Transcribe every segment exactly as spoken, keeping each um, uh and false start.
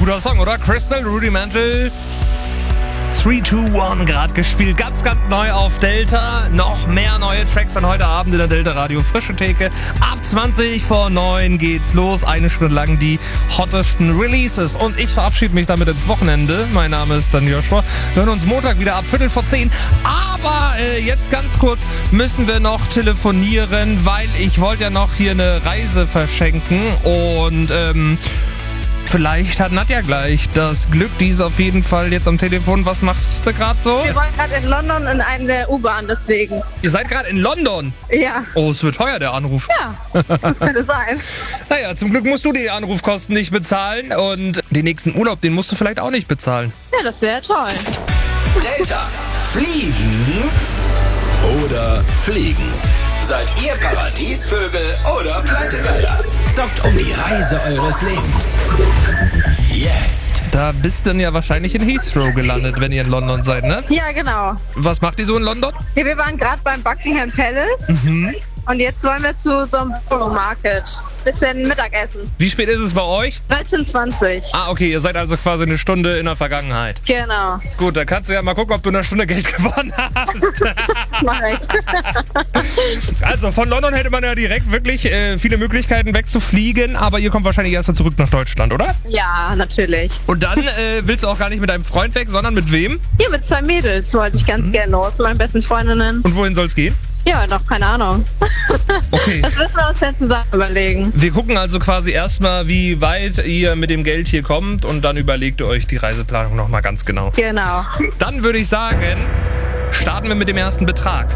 Guter Song, oder? Crystal Rudimental. drei, zwei, eins gerade gespielt. Ganz, ganz neu auf Delta. Noch mehr neue Tracks dann heute Abend in der Delta Radio Frische Theke. Ab zwanzig vor neun geht's los. Eine Stunde lang die hottesten Releases. Und ich verabschiede mich damit ins Wochenende. Mein Name ist dann Joshua. Wir hören uns Montag wieder ab Viertel vor zehn. Aber äh, jetzt ganz kurz müssen wir noch telefonieren, weil ich wollte ja noch hier eine Reise verschenken. Und ähm... vielleicht hat Nadja gleich das Glück, die ist auf jeden Fall jetzt am Telefon. Was machst du gerade so? Wir wollen gerade in London in eine U-Bahn, deswegen. Ihr seid gerade in London? Ja. Oh, es wird teuer, der Anruf. Ja, das könnte sein. Naja, zum Glück musst du die Anrufkosten nicht bezahlen und den nächsten Urlaub, den musst du vielleicht auch nicht bezahlen. Ja, das wäre toll. Delta. Fliegen oder fliegen? Seid ihr Paradiesvögel oder Pleitegeier? Zockt um die Reise eures Lebens. Jetzt. Da bist du dann ja wahrscheinlich in Heathrow gelandet, wenn ihr in London seid, ne? Ja, genau. Was macht ihr so in London? Ja, wir waren gerade beim Buckingham Palace Mhm. und jetzt wollen wir zu so einem Supermarket. Bisschen Mittagessen. Wie spät ist es bei euch? dreizehn Uhr zwanzig. Ah, okay, ihr seid also quasi eine Stunde in der Vergangenheit. Genau. Gut, dann kannst du ja mal gucken, ob du in einer Stunde Geld gewonnen hast. Mach ich. Also von London hätte man ja direkt wirklich äh, viele Möglichkeiten wegzufliegen, aber ihr kommt wahrscheinlich erst mal zurück nach Deutschland, oder? Ja, natürlich. Und dann äh, willst du auch gar nicht mit deinem Freund weg, sondern mit wem? Hier mit zwei Mädels wollte ich ganz gerne los, mit meinen besten Freundinnen. Und wohin soll's gehen? Ja, noch keine Ahnung. Okay. Das müssen wir uns jetzt zusammen überlegen. Wir gucken also quasi erstmal, wie weit ihr mit dem Geld hier kommt und dann überlegt ihr euch die Reiseplanung nochmal ganz genau. Genau. Dann würde ich sagen, starten wir mit dem ersten Betrag.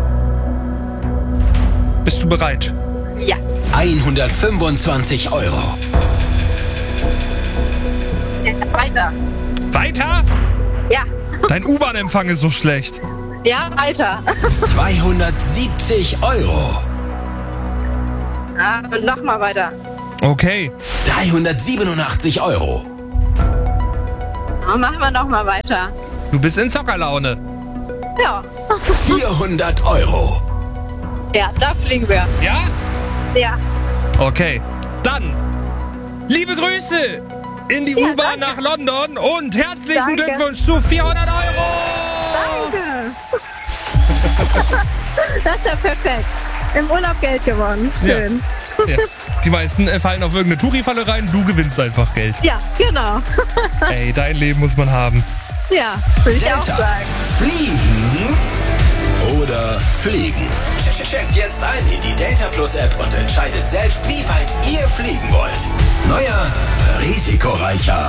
Bist du bereit? Ja. hundertfünfundzwanzig Euro. Ja, weiter. Weiter? Ja. Dein U-Bahn-Empfang ist so schlecht. Ja, weiter. zweihundertsiebzig Euro. Ja, nochmal weiter. Okay. dreihundertsiebenundachtzig Euro. Ja, machen wir nochmal weiter. Du bist in Zockerlaune. Ja. vierhundert Euro. Ja, da fliegen wir. Ja? Ja. Okay. Dann, liebe Grüße in die Ja, U-Bahn danke. nach London und herzlichen Danke. Glückwunsch zu vierhundert Euro. Danke. Das ist ja perfekt. Im Urlaub Geld gewonnen. Schön. Ja. Die meisten äh, fallen auf irgendeine Touri-Falle rein, du gewinnst einfach Geld. Ja, genau. Ey, dein Leben muss man haben. Ja, würde ich auch Delta. sagen. Fliegen oder fliegen? Checkt jetzt ein in die Delta Plus App und entscheidet selbst, wie weit ihr fliegen wollt. Neuer, risikoreicher